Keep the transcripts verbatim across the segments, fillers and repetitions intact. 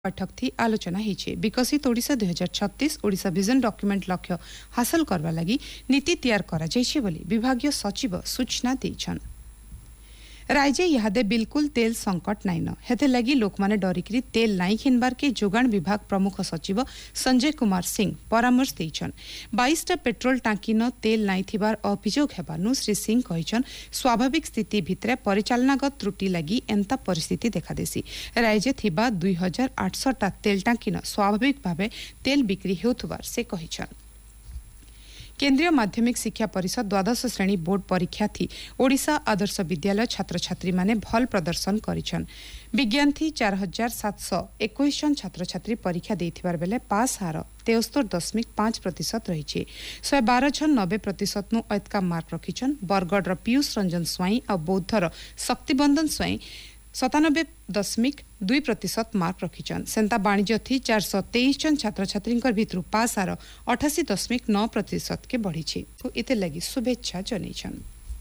बैठक थी आलोचना होइछे। विकसित ओडिशा दुई हजार छत्तीस ओडिशा विजन डॉक्यूमेंट लक्ष्य हासिल करबा लगी नीति तैयार करा जाइछे बोली विभागीय सचिव सूचना दैछन। राज्य इहादे बिल्कुल तेल संकट नाइन हेते लगी लोक माने डरिकरी तेल नाई किनबार के जोगाण विभाग प्रमुख सचिव संजय कुमार सिंह परामर्श दैछन। बाईस टा पेट्रोल टांकी न तेल नाई थिबार अभियोग हेबानु श्री सिंह कहिछन स्वाभाविक स्थिति भितरे परिचालनागत त्रुटि लगी एंता परिस्थिति देखा देसी। राज्य थिबा दुई हजार आठ सौ टा तेल टांकी न स्वाभाविक भावे तेल बिक्री हेउथबार से कहिछन। केंद्रीय माध्यमिक शिक्षा परिषद द्वादश श्रेणी बोर्ड परीक्षा थी ओडिशा आदर्श विद्यालय छात्र छात्री माने भल प्रदर्शन करिछन। विज्ञान थी चार हजार सात सौ इक्कीस जन छात्र छात्री परीक्षा देथिबार बेले पास हार तेहत्तर दशमिक पांच प्रतिशत रही शहे बारह जन नब्बे प्रतिशत नु ऐतका मार्क रखिछन। बरगढ़ पीयूष रंजन स्वाई और बौद्धर शक्तिबंधन स्वाई सतानबे दशमिक दुई प्रतिशत मार्क रखिछन। सेंता वाणिज्य थी चार सौ तेईस जन छात्र छात्री भितर पास हार अठासी दशमिक नौ प्रतिशत के बढ़ी इते लगी शुभेच्छा जनईछन।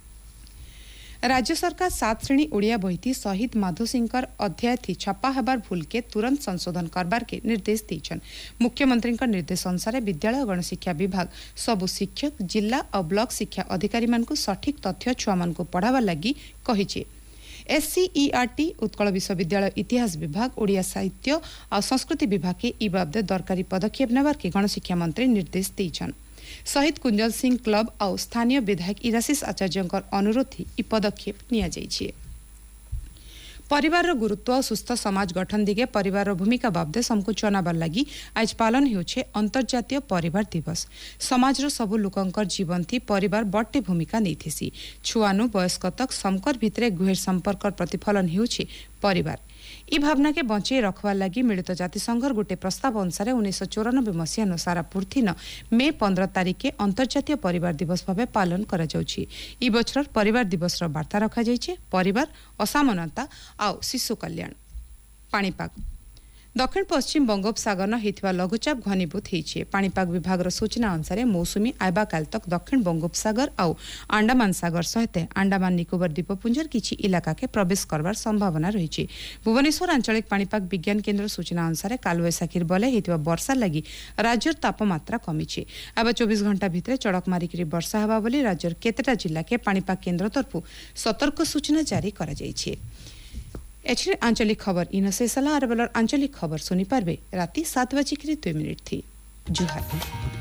राज्य सरकार सात श्रेणी ओडिया बही शहीद माधो सिंह अध्याय थी छापा हबार भूल के तुरंत संशोधन करबार के निर्देश देछन। मुख्यमंत्री निर्देश अनुसार विद्यालय गणशिक्षा विभाग सबु शिक्षक जिला और ब्लॉक शिक्षा अधिकारी मानकु सठिक तथ्य छुआ मानकु पढ़ावा लगी कहिछे। एससीईआरटी उत्कल विश्वविद्यालय इतिहास विभाग ओडिया साहित्य और संस्कृति विभाग के ई बाबदे दरकारी पदक्षेप नेबार के गणशिक्षा मंत्री निर्देश देछन। शहीद कुंजल सिंह क्लब और स्थानीय विधायक इराशिष आचार्य अनुरोध ई पदक्षेप निया जाइछे। परिवार गुरुत्व और सुस्थ समाज गठन दिगे परिवार भूमिका बाबदे संकुचनाबार लगी आज पालन होउछे अंतर्जातीय परिवार दिवस। समाज रो सबु लोकंकर जीवन थी परिवार बट्टे भूमिका नैथिसी। छुआनु वयस्क तक समकर भितरे गुहेर संपर्क प्रतिफलन होउछे परिवार। ई भावना के बंचे रखवा लगी मिलित जातिसंघर गोटे प्रस्ताव अनुसार उन्नीस सौ चौरानबे मसीहा सारा पृथ्वी न मे पंद्रह तारिख के अंतर्जातीय परिवार दिवस भाव पालन करा जाउछि। ई बछर परिवार दिवस रो वार्ता रखा जाइछे परिवार असमानता आउ शिशु कल्याण। पाणीपाग दक्षिण पश्चिम बंगोपसागर न हेतिबा लघुचाप घनीभूत होइछे। पाणीपाग विभाग सूचना अनुसार मौसुमी आइबा काल तक दक्षिण बंगोपसागर और अंडमान सागर सहित अंडमान निकोबर द्वीपपुंजर किछि इलाका के प्रवेश करबार संभावना रही। भुवनेश्वर आंचलिक पाणीपाग विज्ञान केन्द्र सूचना अनुसार कालवैशाखीर बले हेतिबा वर्षा लगी राज्यर तापमात्रा कमिछे। अब चौबीस घंटा भितरे चड़क मारिकरी वर्षा हेबा बोली राज्यर केतेटा जिला के पाणीपाग केन्द्र तरफु सतर्क सूचना जारी करा जाइछे। एचरे आंचलिक खबर इन शेषला आरबलर आंचलिक खबर सुनी पारबे राति सात बजे दुई मिनिट थी। जुहार।